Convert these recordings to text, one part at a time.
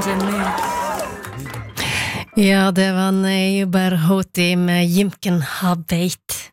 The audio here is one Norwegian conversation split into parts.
Tanzania. Ja, det var Neibar Hoti med Jimken Habeit.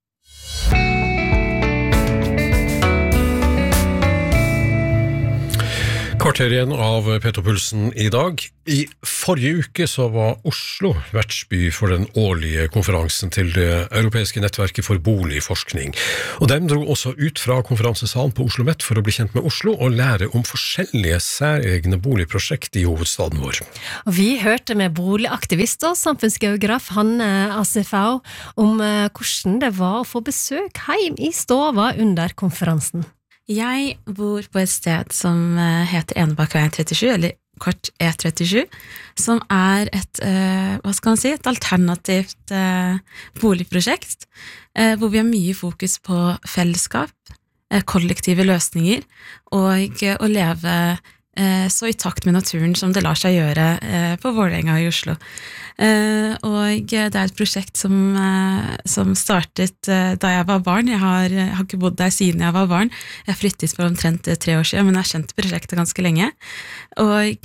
Kvarter igjen av Petopulsen I dag. I forrige uke så var Oslo vertsby for den årlige konferansen til det europeiske nettverket for boligforskning. Og de dro også ut fra konferansesalen på Oslo Met for å bli kjent med Oslo og lære om forskjellige særegne boligprosjekt I hovedstaden vår. Og vi hørte med boligaktivist og samfunnsgeograf Hanne Asefau om hvordan det var å få besøk hjem I stova under konferansen. Jeg bor på et sted som heter Enebakkeveien 37, eller kort E37, som et, hva skal man si, et alternativt boligprosjekt, hvor vi har mye fokus på fellesskap, kollektive løsninger, og å leve så I takt med naturen som det lar seg gjøre på Vålerenga I Oslo. Og det et prosjekt som startet da jeg var barn. Jeg har ikke bodd der siden jeg var barn. Jeg flyttet for omtrent 3 år siden, men jeg har kjent prosjektet ganske lenge. Og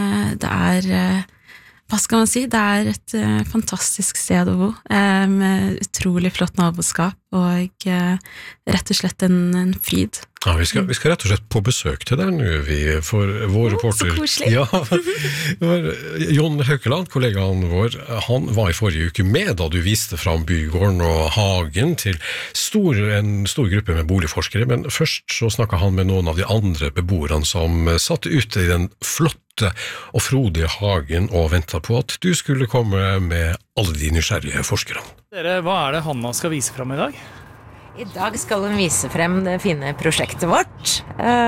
det hva skal man si? Det et fantastisk sted å bo, med utrolig flott naboskap, og rett og slett en fryd. Ja, vi skal rett og slett på besøk til der nå, for vår reporter. Så koselig. Ja, Jon Haukeland, kollegaen vår, han var I forrige uke med da du viste fram bygården og hagen til en stor gruppe med boligforskere, men først så snakket han med noen av de andre beboerne som satt ute I den flotte og frodige hagen og ventet på at du skulle komme med alle de nysgjerrige forskerne. Dere, hva det Hanna skal vise frem I dag? I dag skal hun vise frem det fine prosjektet vårt,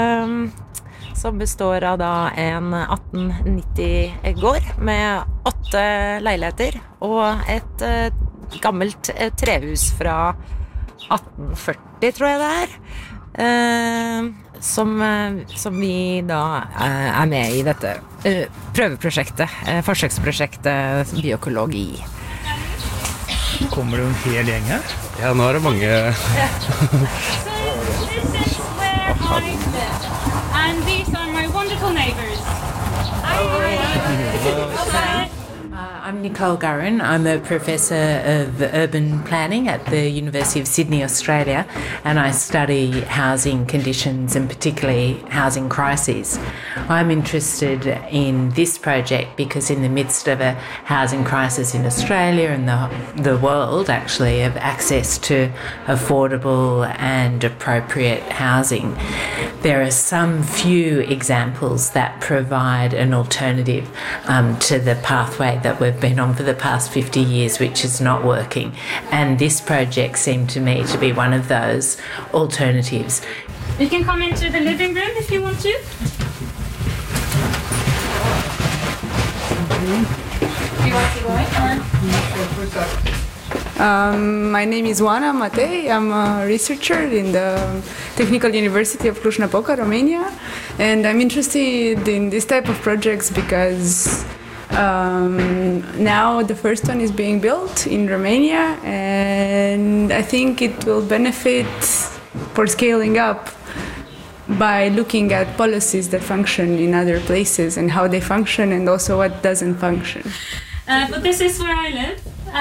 som består av da en 1890-gård med 8 leiligheter og et gammelt trehus fra 1840, tror jeg det som vi da med I dette prøveprosjektet, forsøksprosjektet biokologi. Kommer det en hel gjeng her? Ja, nå det mange. And these are my wonderful neighbors. I'm Nicole Gurran. I'm a professor of urban planning at the University of Sydney, Australia, and I study housing conditions and particularly housing crises. I'm interested in this project because in the midst of a housing crisis in Australia and the world actually of access to affordable and appropriate housing, there are some few examples that provide an alternative to the pathway that we've been on for the past 50 years, which is not working. And this project seemed to me to be one of those alternatives. You can come into the living room if you want to. Do you want to go in? My name is Oana Matei. I'm a researcher in the Technical University of Cluj-Napoca, Romania. And I'm interested in this type of projects because now the first one is being built in Romania, and I think it will benefit for scaling up by looking at policies that function in other places and how they function and also what doesn't function. But this is where I live.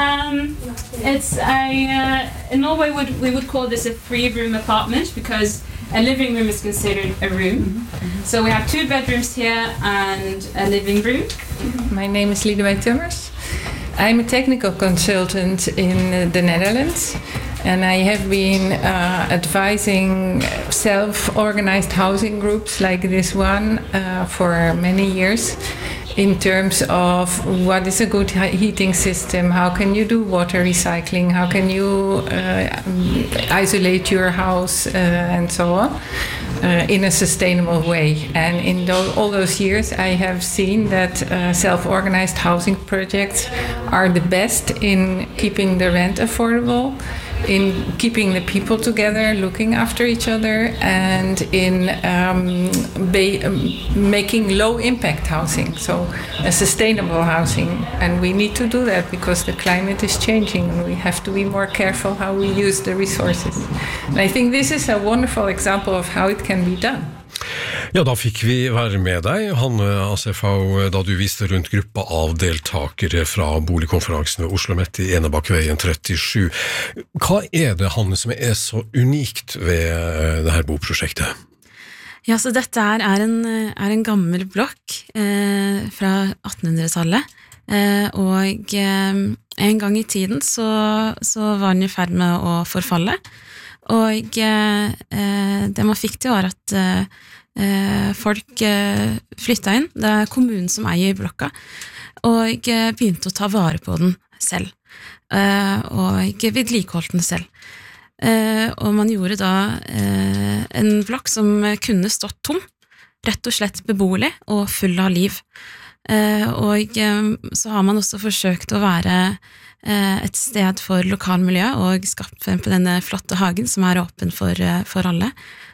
In Norway we would call this a 3-room apartment because a living room is considered a room. So we have 2 bedrooms here and a living room. My name is Liedewijk Tummers. I'm a technical consultant in the Netherlands, and I have been advising self-organized housing groups like this one for many years in terms of what is a good heating system, how can you do water recycling, how can you isolate your house and so on in a sustainable way. And in all those years I have seen that self-organized housing projects are the best in keeping the rent affordable, in keeping the people together, looking after each other, and in making low-impact housing, so a sustainable housing. And we need to do that because the climate is changing and we have to be more careful how we use the resources. And I think this is a wonderful example of how it can be done. Ja, da fikk vi være med deg, Hanne Asefau, da du viste rundt gruppa av deltakere fra boligkonferansen ved Oslo Met i Enebakkeveien 37. Hva det, Hanne, som så unikt ved dette boprosjektet? Ja, så dette er en gammel blokk fra 1800-tallet, og en gang i tiden så var den i ferd med å forfalle, og det man fikk til var at folk flyttet inn. Det kommunen som eier blokka, og begynte å ta vare på den selv, og vedlikeholdt den selv. Og man gjorde da en blokk som kunne stått tom, rett og slett beboelig og full av liv. Og så har man også forsøkt å være et sted for lokalmiljø og skapt på denne flotte hagen som åpen for alle.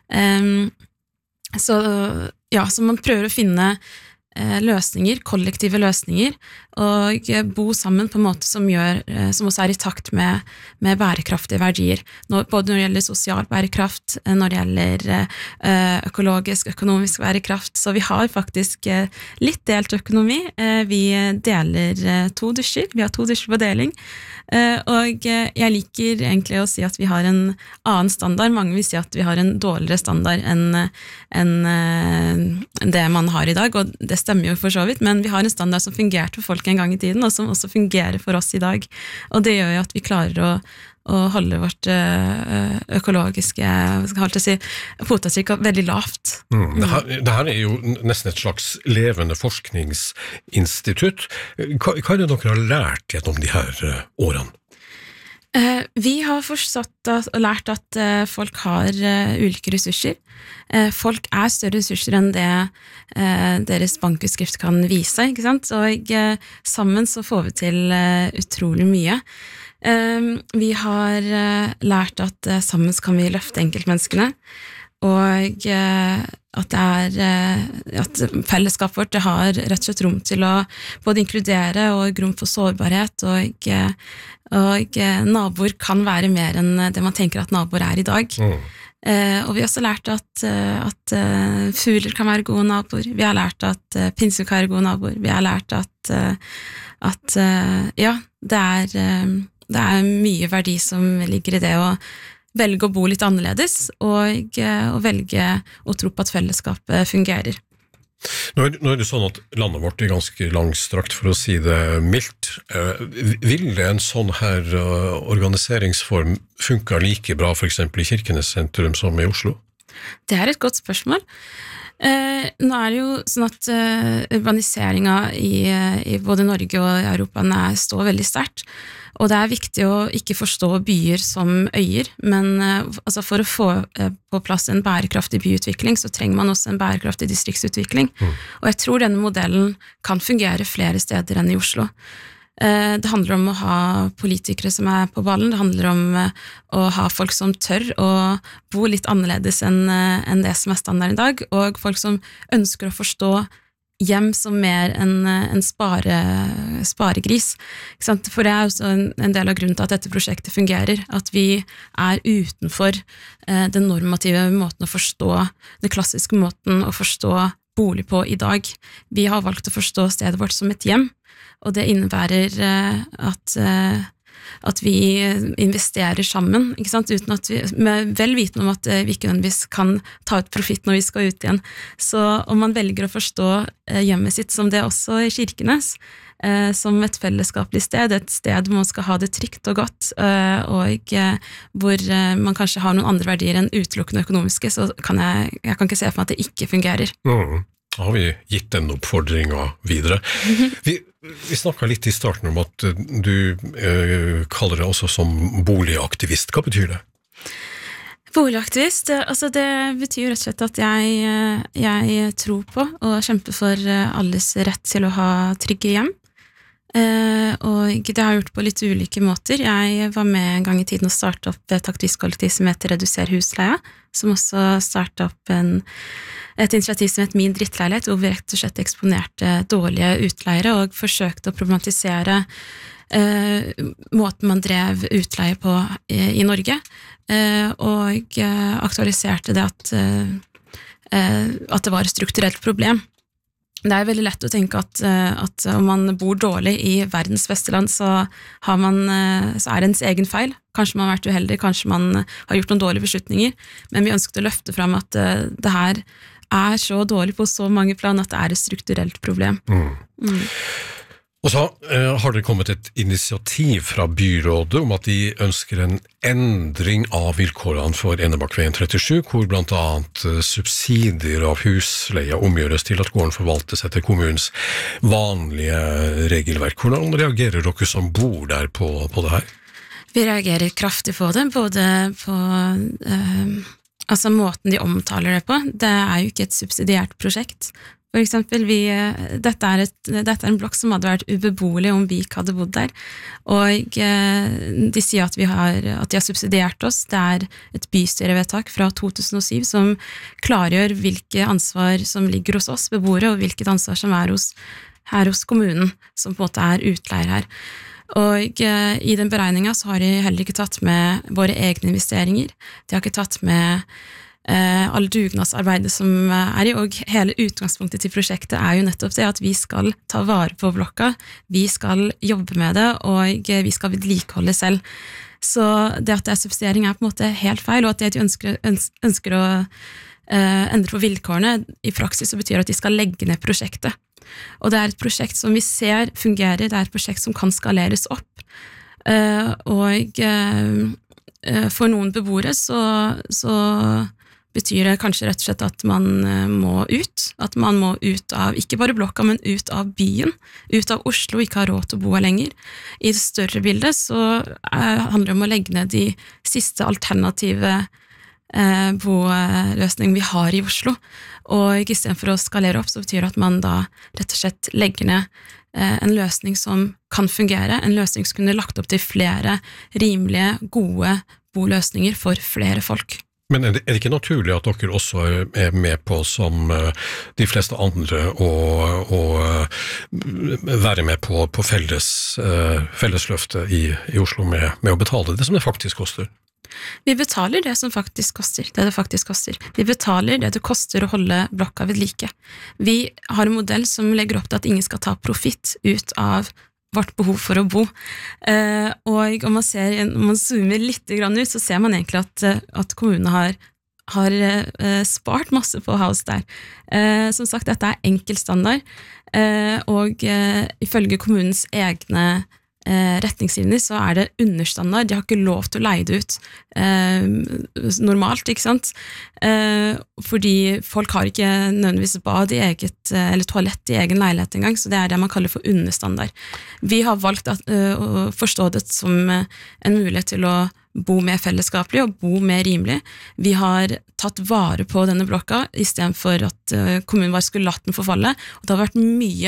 Så man prøver å finne løsninger, kollektive løsninger, og bo sammen på en måte som også i takt med bærekraftige verdier, både når det gjelder sosial bærekraft, når det gjelder økologisk, økonomisk bærekraft, så vi har faktisk litt delt økonomi. Vi deler 2 dusjer, vi har 2 dusjer på deling, og jeg liker egentlig å si at vi har en annen standard. Mange vil si at vi har en dårligere standard enn det man har i dag, og det stemmer jo for så vidt, men vi har en standard som fungerte for folk en gang i tiden, og som også fungerer for oss i dag, og det gjør jo at vi klarer å holde vårt økologiske fotavtrykk veldig lavt. Det her jo nesten et slags levende forskningsinstitutt. Hva det dere har lært gjennom de her årene? Vi har forstått og lært at folk har ulike ressurser. Folk større ressurser enn det deres bankutskrift kan vise, ikke sant? Og sammen så får vi til utrolig mye. Vi har lært at sammen kan vi løfte enkeltmenneskene, og at at fellesskapet vårt har rett og slett rom til å både inkludere og rom for sårbarhet, og naboer kan være mer enn det man tenker at naboer i dag. Og vi har også lært at fugler kan være gode naboer, vi har lært at pinnsvin kan være gode naboer, vi har lært at det mye verdi som ligger i det å velge å bo litt annerledes, og velge å tro på at fellesskapet fungerer. Nå det sånn at landet vårt ganske langstrakt, for å si det mildt. Vil en sånn her organiseringsform funke like bra for eksempel i Kirkenes sentrum som i Oslo? Det et godt spørsmål. Nå det jo sånn at urbaniseringen i både Norge og Europa står veldig sterkt, og det viktig å ikke forstå byer som øyer, men altså for å få på plass en bærekraftig byutvikling, så trenger man også en bærekraftig distriktsutvikling. Og jeg tror denne modellen kan fungere flere steder enn i Oslo. Det handler om å ha politikere som på ballen, det handler om å ha folk som tør å bo litt annerledes enn det som standard i dag, og folk som ønsker å forstå hjem som mer en sparegris. Ikke sant? For det også en del av grunnen til at dette prosjektet fungerer, at vi utenfor den normative måten å forstå, den klassiske måten å forstå bolig på i dag. Vi har valgt å forstå stedet vårt som et hjem, og det innebærer at vi investerer sammen, ikke sant? Uten at med vel viten om at vi ikke nødvendigvis kan ta ut profitt når vi skal ut igjen. Så om man velger å forstå hjemmet sitt som det også i Kirkenes, som et fellesskapelig sted, et sted hvor man skal ha det trygt og godt, og hvor man kanskje har noen andre verdier enn utelukkende økonomiske, så kan jeg kan ikke se for meg at det ikke fungerer. Da har vi gitt den oppfordringen videre. Vi snakket litt i starten om at du kaller det også som boligaktivist. Hva betyr det? Boligaktivist, altså det betyr rett og slett at jeg tror på og kjemper for alles rett til å ha trygge hjem. Og det har jeg gjort på litt ulike måter. Jeg var med en gang i tiden og startet opp et aktivistkollektiv som heter Reduser husleia, som også startet opp et initiativ som heter Min drittleilighet, hvor vi rett og slett eksponerte dårlige utleiere og forsøkte å problematisere måten man drev utleie på i Norge, og aktualiserte det at at det var et strukturelt problem. Det veldig lett å tenke at om man bor dårlig i verdens beste land, så det ens egen feil. Kanskje man har vært uheldig, kanskje man har gjort noen dårlige beslutninger, men vi ønsket å løfte frem at det her så dårlig på så mange plan at det et strukturelt problem. Og så har det kommet et initiativ fra byrådet om at de ønsker en endring av vilkårene for Enebakk-veien 37, hvor blant annet subsidier av husleie omgjøres til at gården forvaltes etter kommunens vanlige regelverk. Hvordan reagerer dere som bor der på det her? Vi reagerer kraftig på det, både på altså måten de omtaler det på. Det jo ikke et subsidiert prosjekt. For eksempel, dette en blokk som hadde vært ubeboelig om vi ikke hadde bodd der, og de sier at de har subsidiert oss. Det et bystyrevedtak fra 2007 som klargjør hvilke ansvar som ligger hos oss beboere, og hvilket ansvar som hos kommunen, som på en måte utleier her. Og i den beregningen så har de heller ikke tatt med våre egne investeringer. De har ikke tatt med all dugnadsarbeidet som i, og hele utgangspunktet til prosjektet jo nettopp det at vi skal ta vare på blokka, vi skal jobbe med det, og vi skal vedlikeholde selv. Så det at det subsidiering på en måte helt feil, og at de ønsker å endre på vilkårene, i praksis så betyr at de skal legge ned prosjektet. Og det et prosjekt som vi ser fungerer, det et prosjekt som kan skaleres opp, og for noen beboere så betyr det kanskje rett og slett at man må ut av, ikke bare blokka, men ut av byen, ut av Oslo, ikke ha råd til å bo her lenger. I det større bildet så handler det om å legge ned de siste alternative boløsningene vi har i Oslo, og i stedet for å skalere opp så betyr det at man da rett og slett legger ned en løsning som kan fungere, en løsning som kunne lagt opp til flere rimelige, gode boløsninger for flere folk. Men det ikke naturlig at dere også med på, som de fleste andre, å være med på fellesløftet i Oslo med å betale det som det faktisk koster? Vi betaler det som faktisk koster, det faktisk koster. Vi betaler det koster å holde blokka ved like. Vi har en modell som legger opp til at ingen skal ta profitt ut av vårt behov for å bo. Og om man zoomer litt grann ut, så ser man egentlig at kommunene har spart masse på house der. Som sagt, dette enkel standard, og ifølge kommunens egne retningslinjer så det understandard, de har ikke lov til å leie det ut normalt, ikke sant? Fordi folk har ikke nødvendigvis bad i eget, eller toalett i egen leilighet engang, så det det man kaller for understandard. Vi har valgt å forstå det som en mulighet til å bo mer fellesskapelig og bo mer rimelig. Vi har tatt vare på denne blokka i stedet for at kommunen bare skulle latt den forfalle, og det har vært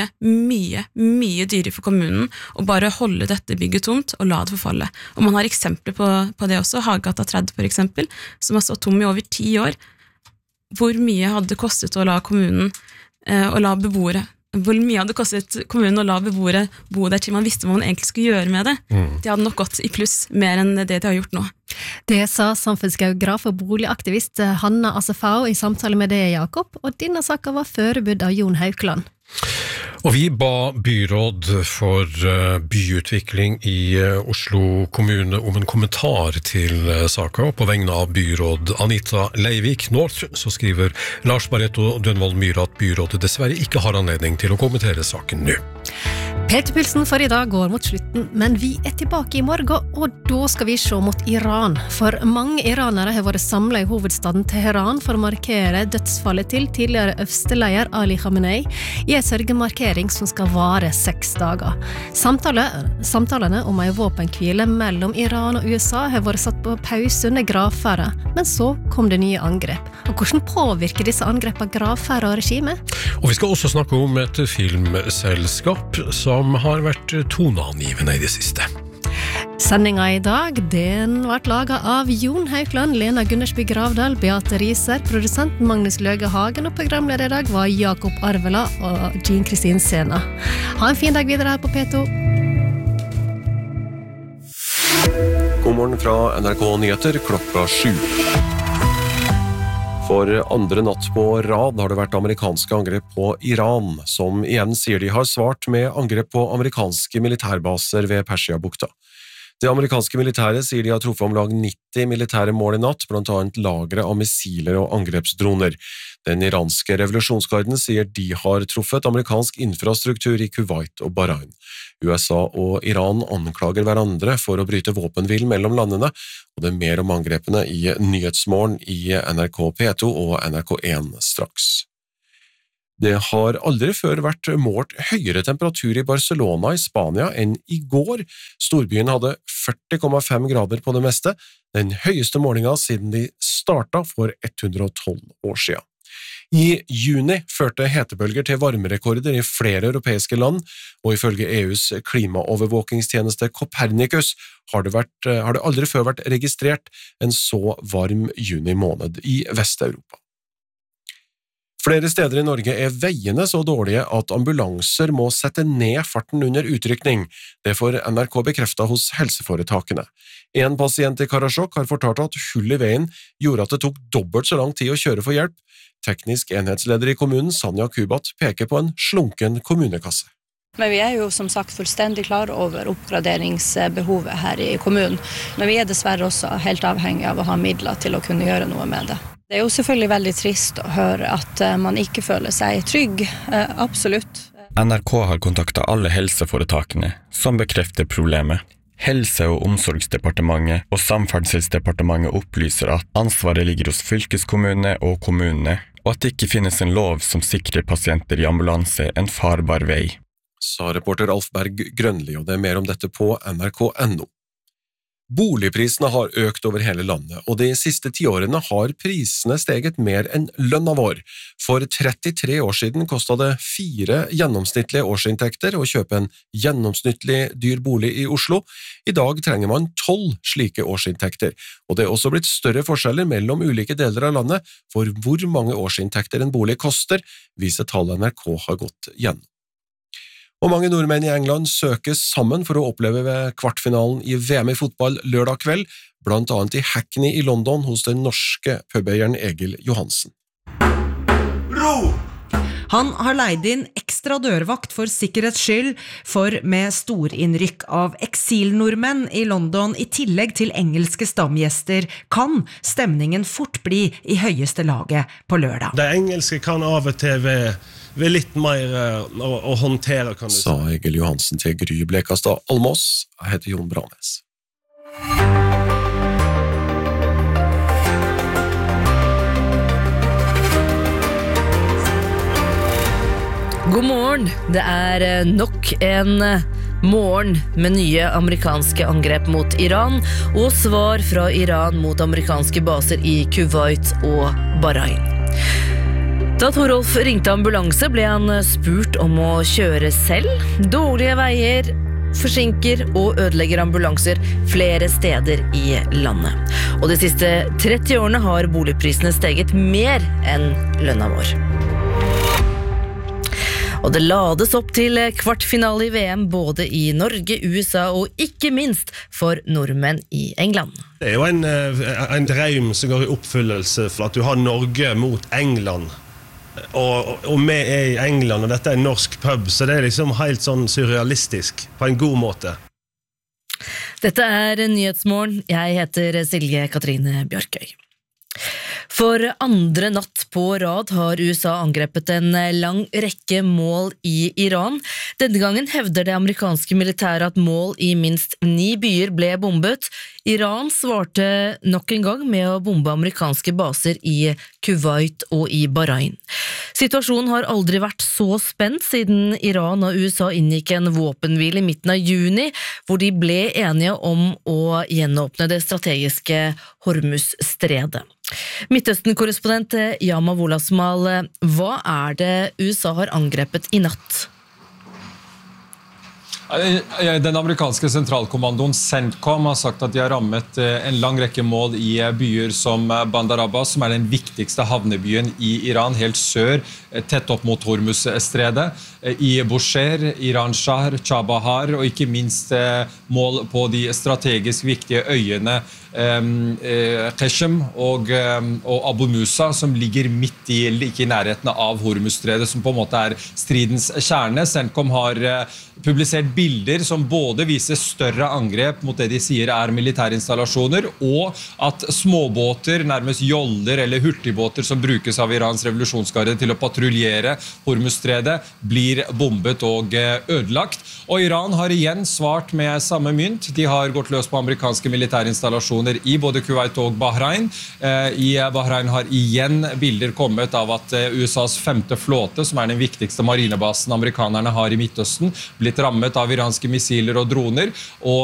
mye dyrere for kommunen å bare holde dette bygget tomt og la det forfalle. Og man har eksempler på det også, Hagegata 30 for eksempel, som har stått tom i over 10 år. Hvor mye hadde det kostet å la kommunen og la beboere hvor mye hadde det kostet kommunen å la beboere bo der til man visste hva man egentlig skulle gjøre med det. De hadde nok gått i pluss mer enn det de har gjort nå. Det sa samfunnsgeograf og boligaktivist Hanna Asefao i samtale med deg, Jakob, og denne saken var forberedt av Jon Haukeland. Og vi ba byråd for byutvikling i Oslo kommune om en kommentar til saken, og på vegne av byråd Anita Leivik North så skriver Lars Barretto Dønvold Myhre at byrådet dessverre ikke har anledning til å kommentere saken nå. P2-pulsen for i dag går mot slutten, men vi tilbake i morgen, og da skal vi se mot Iran. For mange iranere har vært samlet i hovedstaden Teheran for å markere dødsfallet til tidligere øversteleier Ali Khamenei i en sørgemarkering som skal vare 6 dager. Samtalene om en våpenhvile mellom Iran og USA har vært satt på pause under gravferdet, men så kom det nye angrep. Og hvordan påvirker disse angrepene gravferdet og regimet? Og vi skal også snakke om et filmselskap som har vært toneangivende i det siste. Sendinga i dag, den ble laget av Jon Haukeland, Lena Gundersby Gravdal, Beate Riser, produsent Magnus Løge Hagen, og programleder i dag var Jakob Arvela og Jean Kristin Sena. Ha en fin dag videre her på P2. God morgen fra NRK Nyheter klokka 7. For andre natt på rad har det vært amerikanske angrep på Iran, som igjen sier de har svart med angrep på amerikanske militærbaser ved Persiabukta. Det amerikanske militæret sier de har truffet om lag 90 militære mål i natt, blant annet lagre av missiler og angrepsdroner. Den iranske revolusjonsgarden sier de har truffet amerikansk infrastruktur i Kuwait og Bahrain. USA og Iran anklager hverandre for å bryte våpenhvilen mellom landene, og det er mer om angrepene i Nyhetsmorgen i NRK P2 og NRK1 straks. Det har aldri før vært målt høyere temperatur i Barcelona i Spania enn i går. Storbyen hadde 40,5 grader på det meste, den høyeste målingen siden de startet for 112 år siden. I juni førte hetebølger til varmerekorder i flere europeiske land, og ifølge EUs klimaovervåkingstjeneste Copernicus har det aldri før vært registrert en så varm juni måned i Vest-Europa. Flere steder i Norge er veiene så dårlige at ambulanser må sette ned farten under utrykning. Det får NRK bekreftet hos helseforetakene. En pasient i Karasjok har fortalt at hull i veien gjorde at det tok dobbelt så lang tid å kjøre for hjelp. Teknisk enhetsleder i kommunen, Sanja Kubat, peker på en slunken kommunekasse. Men vi jo som sagt fullstendig klar over oppgraderingsbehovet her i kommunen. Men vi dessverre også helt avhengig av å ha midler til å kunne gjøre noe med det. Det jo selvfølgelig veldig trist å høre at man ikke føler seg trygg, absolutt. NRK har kontaktet alle helseforetakene som bekrefter problemet. Helse- og omsorgsdepartementet og Samferdselsdepartementet opplyser at ansvaret ligger hos fylkeskommune og kommunene, og at det ikke finnes en lov som sikrer pasienter i ambulanse en farbar vei. Sa reporter Alf Berg Grønli, og det mer om dette på nrk.no. Boligprisene har økt over hele landet, og de siste 10 årene har prisene steget mer enn lønna vår. For 33 år siden kostet det 4 gjennomsnittlige årsinntekter å kjøpe en gjennomsnittlig dyr bolig i Oslo. I dag trenger man 12 slike årsinntekter, og det er også blitt større forskjeller mellom ulike deler av landet, for hvor mange årsinntekter en bolig koster, viser tall NRK har gått gjennom. Og mange nordmenn i England søkes sammen for å oppleve ved kvartfinalen i VM i fotball lørdag kveld, blant annet i Hackney i London hos den norske pubeieren Egil Johansen. Han har leid inn ekstra dørvakt for sikkerhets skyld, for med storinnrykk av eksilnordmenn i London i tillegg til engelske stamgjester, kan stemningen fort bli i høyeste laget på lørdag. Det engelske kan av og til være litt mer å håndtere, kan du si. Sa Egil Johansen til Gry Blekastad Almås. Jeg heter Jon Branes. God morgen, det nok en morgen med nye amerikanske angrep mot Iran og svar fra Iran mot amerikanske baser i Kuwait og Bahrain. Da Torolf ringte ambulanse ble han spurt om å kjøre selv. Dårlige veier forsinker og ødelegger ambulanser flere steder i landet. Og de siste 30 årene har boligprisene steget mer enn lønna vår. Og det lades opp til kvartfinale i VM både i Norge, USA og ikke minst for nordmenn i England. Det jo en drøm som går i oppfyllelse for at du har Norge mot England. Og vi i England, og dette en norsk pub, så det liksom helt sånn surrealistisk på en god måte. Dette Nyhetsmorgen. Jeg heter Silje Katrine Bjørkøy. For andre natt på rad har USA angrepet en lang rekke mål i Iran. Denne gangen hevder det amerikanske militæret at mål i minst 9 byer ble bombet. Iran svarte nok en gang med å bombe amerikanske baser i Kuwait og i Bahrain. Situasjonen har aldri vært så spent siden Iran og USA inngikk en våpenhvile i midten av juni, hvor de ble enige om å gjenåpne det strategiske Hormuz-stredet. Midtøsten-korrespondent Yama Wolasmal, hva det USA har angrepet i natt? Den amerikanske sentralkommandoen CENTCOM har sagt at de har rammet en lang rekke mål i byer som Bandar Abbas, som den viktigste havnebyen i Iran, helt sør, tett opp mot Hormuz-stredet, i Bushehr, Iran Shahr, Chabahar, og ikke minst mål på de strategisk viktige øyene Qeshem og Abu Musa, som ligger midt i, eller ikke i nærheten av Hormuzstredet, som på en måte stridens kjerne. CENTCOM har publisert bilder som både viser større angrep mot det de sier militærinstallasjoner, og at småbåter, nærmest joller eller hurtigbåter som brukes av Irans revolusjonsgarde til å patruljere Hormuzstredet, blir bombet og ødelagt. Og Iran har igjen svart med samme mynt. De har gått løs på amerikanske militærinstallasjoner i både Kuwait og Bahrain. I Bahrain har igjen bilder kommet av at USAs 5. flåte, som den viktigste marinebasen amerikanerne har i Midtøsten, blitt rammet av iranske missiler og droner, og